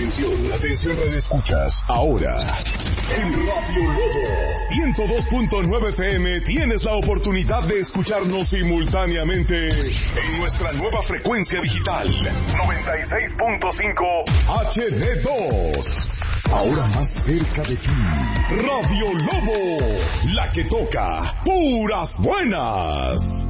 Atención radioescuchas. Ahora, en Radio Lobo 102.9 FM tienes la oportunidad de escucharnos simultáneamente en nuestra nueva frecuencia digital 96.5 HD2. Ahora más cerca de ti. Radio Lobo, la que toca puras buenas.